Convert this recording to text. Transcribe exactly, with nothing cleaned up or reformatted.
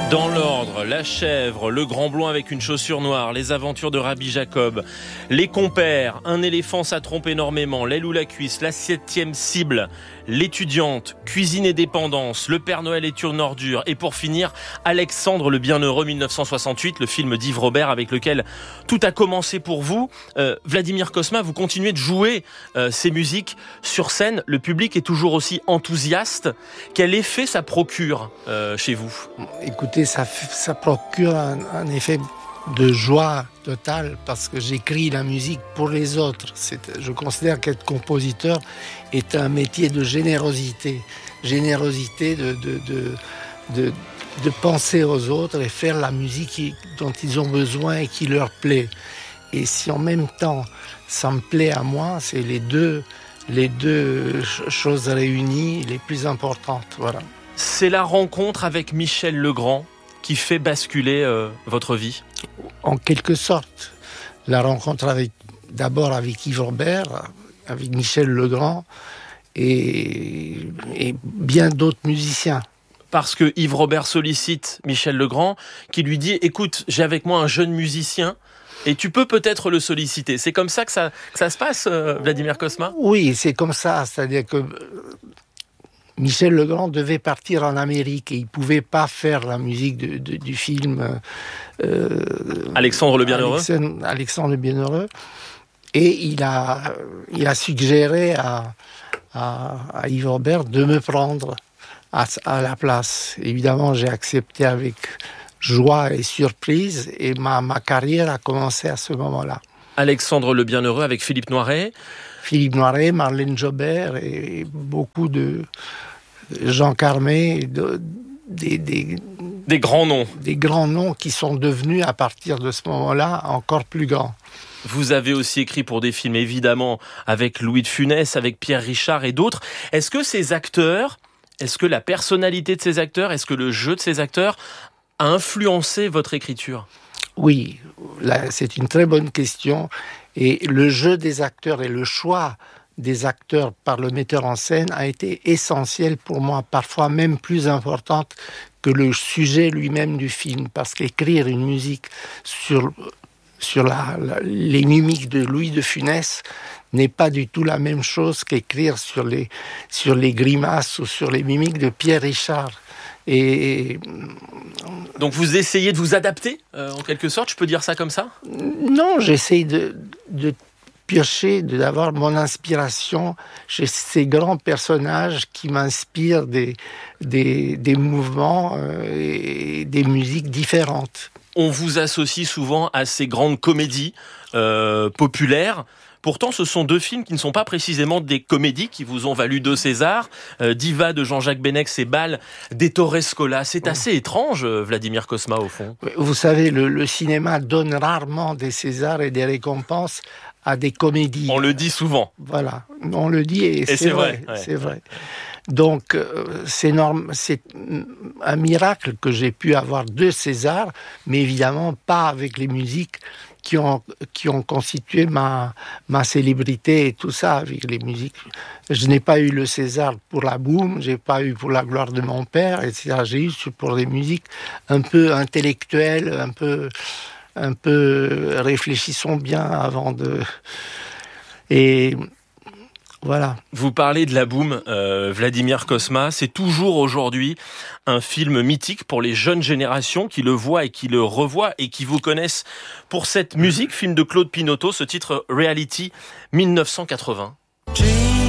Dans l'ordre, La Chèvre, Le Grand Blond avec une chaussure noire, Les Aventures de Rabbi Jacob, Les Compères, Un éléphant ça trompe énormément, L'aile ou la cuisse, La septième cible, L'étudiante, Cuisine et dépendance, Le Père Noël est une ordure et pour finir, Alexandre le Bienheureux mille neuf cent soixante-huit, le film d'Yves Robert avec lequel tout a commencé pour vous. Euh, Vladimir Cosma, vous continuez de jouer euh, ces musiques sur scène, le public est toujours aussi enthousiaste. Quel effet ça procure euh, chez vous ? Écoutez, ça, ça procure un, un effet de joie totale parce que j'écris la musique pour les autres. C'est, je considère qu'être compositeur est un métier de générosité. Générosité de, de, de, de, de penser aux autres et faire la musique qui, dont ils ont besoin et qui leur plaît. Et si en même temps ça me plaît à moi, c'est les deux, les deux choses réunies les plus importantes. Voilà. C'est la rencontre avec Michel Legrand qui fait basculer euh, votre vie ? En quelque sorte. La rencontre avec, d'abord avec Yves Robert, avec Michel Legrand et, et bien d'autres musiciens. Parce que Yves Robert sollicite Michel Legrand qui lui dit « Écoute, j'ai avec moi un jeune musicien et tu peux peut-être le solliciter. » C'est comme ça que ça, que ça se passe, euh, Vladimir Cosma ? Oui, c'est comme ça. C'est-à-dire que Michel Legrand devait partir en Amérique et il ne pouvait pas faire la musique de, de, du film euh, Alexandre le Bienheureux. Alexandre, Alexandre le Bienheureux. Et il a, il a suggéré à, à, à Yves Robert de me prendre à, à la place. Évidemment, j'ai accepté avec joie et surprise et ma, ma carrière a commencé à ce moment-là. Alexandre le Bienheureux avec Philippe Noiret. Philippe Noiret, Marlène Jobert et beaucoup de Jean Carmé, de, des, des, des grands noms. Des grands noms qui sont devenus à partir de ce moment-là encore plus grands. Vous avez aussi écrit pour des films évidemment avec Louis de Funès, avec Pierre Richard et d'autres. Est-ce que ces acteurs, est-ce que la personnalité de ces acteurs, est-ce que le jeu de ces acteurs a influencé votre écriture ? Oui, là, c'est une très bonne question. Et le jeu des acteurs et le choix des acteurs par le metteur en scène a été essentiel pour moi, parfois même plus importante que le sujet lui-même du film. Parce qu'écrire une musique sur, sur la, la, les mimiques de Louis de Funès n'est pas du tout la même chose qu'écrire sur les, sur les grimaces ou sur les mimiques de Pierre Richard. Et donc vous essayez de vous adapter, euh, en quelque sorte, je peux dire ça comme ça ? Non, j'essaye de, de piocher, de, d'avoir mon inspiration chez ces grands personnages qui m'inspirent des, des, des mouvements euh, et des musiques différentes. On vous associe souvent à ces grandes comédies euh, populaires. Pourtant, ce sont deux films qui ne sont pas précisément des comédies qui vous ont valu deux Césars. Euh, Diva de Jean-Jacques Benex et Bal d'Ettore Scola. C'est assez étrange, Vladimir Cosma, au fond. Vous savez, le, le cinéma donne rarement des Césars et des récompenses à des comédies. On le dit souvent. Voilà, on le dit et, et c'est, c'est vrai. vrai ouais. C'est vrai. Donc, euh, c'est, norm... c'est un miracle que j'ai pu avoir deux Césars, mais évidemment pas avec les musiques qui ont, qui ont constitué ma, ma célébrité et tout ça, avec les musiques. Je n'ai pas eu le César pour la Boum, je n'ai pas eu pour La gloire de mon père, et cetera. J'ai eu pour des musiques un peu intellectuelles, un peu, un peu réfléchissons bien avant de... Et... Voilà. Vous parlez de la Boum, euh, Vladimir Cosma, c'est toujours aujourd'hui un film mythique pour les jeunes générations qui le voient et qui le revoient et qui vous connaissent pour cette musique, film de Claude Pinoteau, ce titre Reality mille neuf cent quatre-vingts.